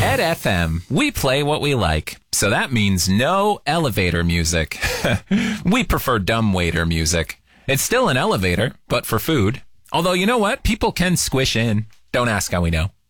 At FM, we play what we like. So that means no elevator music. We prefer dumbwaiter music. It's still an elevator, but for food. Although, you know what? People can squish in. Don't ask how we know.